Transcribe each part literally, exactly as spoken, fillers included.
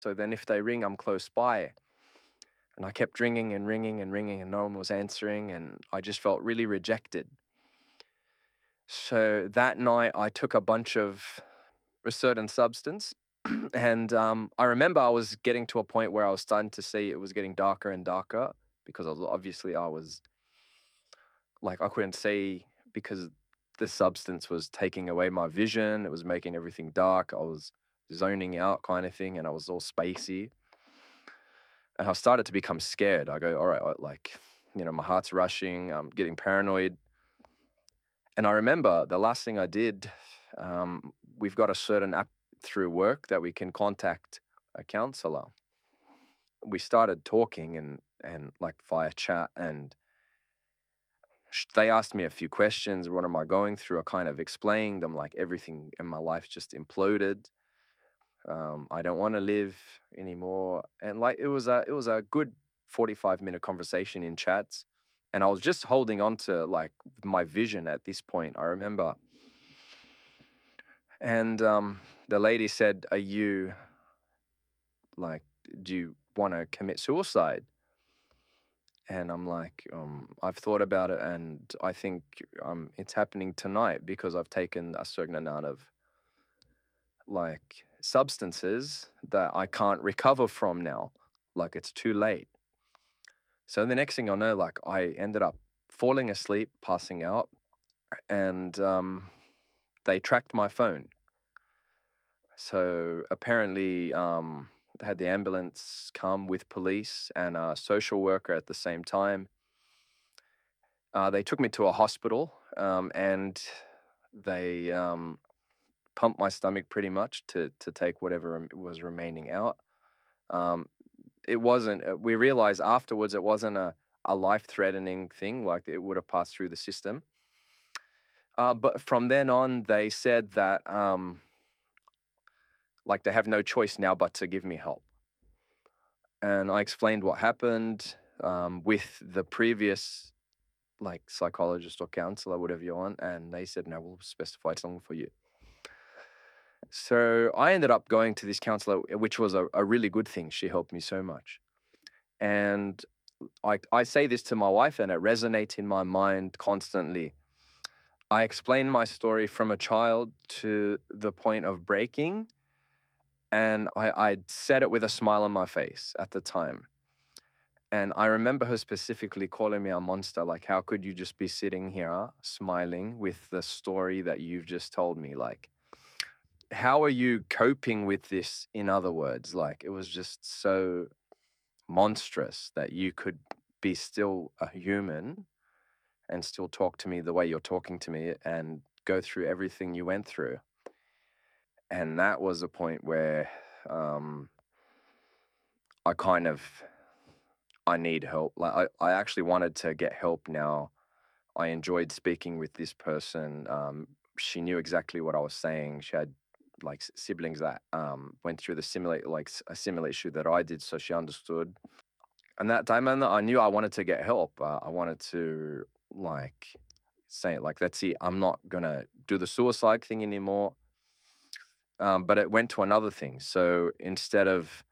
So then if they ring, I'm close by. And I kept ringing and ringing and ringing, and no one was answering, and I just felt really rejected. So that night, I took a bunch of a certain substance, and um, I remember I was getting to a point where I was starting to see it was getting darker and darker because I was, obviously I was like I couldn't see because the substance was taking away my vision. It was making everything dark. I was zoning out, kind of thing, and I was all spacey. And I started to become scared. I go, all right, I- like, you know, my heart's rushing. I'm getting paranoid. And I remember the last thing I did, um, we've got a certain app through work that we can contact a counselor. We started talking and and like via chat, and sh- they asked me a few questions. What am I going through? I kind of explained. I'm like, everything in my life just imploded. Um, I don't want to live anymore. And like it was a it was a good forty-five minute conversation in chats. And I was just holding on to like my vision at this point, I remember. And um, the lady said, "Are you like, do you want to commit suicide?" And I'm like, um, I've thought about it, and I think um, it's happening tonight because I've taken a certain amount of like substances that I can't recover from now. Like it's too late. So the next thing I know, like I ended up falling asleep, passing out, and um, they tracked my phone. So apparently, um, they had the ambulance come with police and a social worker at the same time. Uh, they took me to a hospital, um, and they um, pumped my stomach pretty much to to take whatever rem- was remaining out. Um, it wasn't. uh, We realized afterwards it wasn't a a life threatening thing. Like it would have passed through the system. Uh, but from then on, they said that um, like they have no choice now but to give me help. And I explained what happened um, with the previous like psychologist or counselor, whatever you want, and they said no, we'll specify something for you. So I ended up going to this counselor, which was a, a really good thing. She helped me so much, and I I say this to my wife, and it resonates in my mind constantly. I explained my story from a child to the point of breaking, and I I said it with a smile on my face at the time. And I remember her specifically calling me a monster. Like, how could you just be sitting here smiling with the story that you've just told me? Like, how are you coping with this? In other words, like, it was just so monstrous that you could be still a human and still talk to me the way you're talking to me and go through everything you went through. And that was a point where um, I kind of I need help. Like I, I actually wanted to get help now. I enjoyed speaking with this person. Um, she knew exactly what I was saying. She had like s- siblings that um, went through the similar like s- a similar issue that I did, so she understood. And that time, and I knew I wanted to get help. Uh, I wanted to like say like, that's it. I'm not gonna do the suicide thing anymore. Um, but it went to another thing. So instead of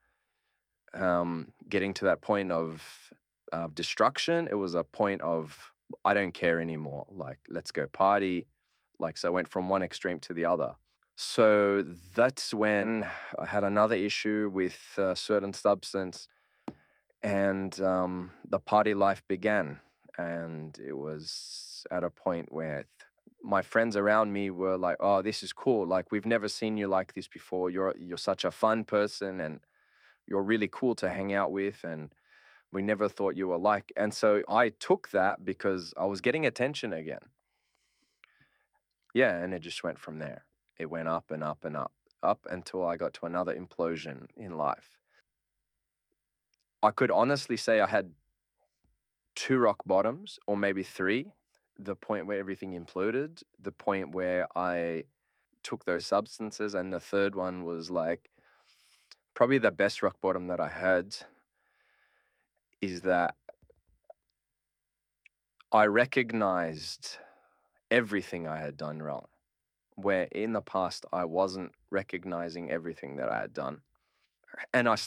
um, getting to that point of uh, destruction, it was a point of I don't care anymore. Like, let's go party. Like, so I went from one extreme to the other. So that's when I had another issue with a certain substance, and um, the party life began. And it was at a point where th- my friends around me were like, "Oh, this is cool. Like, we've never seen you like this before. You're you're such a fun person, and you're really cool to hang out with, and we never thought you were like." And so I took that because I was getting attention again. Yeah, and it just went from there. It went up and up and up, up until I got to another implosion in life. I could honestly say I had two rock bottoms, or maybe three. The point where everything imploded, the point where I took those substances, and the third one was like probably the best rock bottom that I had is that I recognized everything I had done wrong, where in the past I wasn't recognizing everything that I had done. And I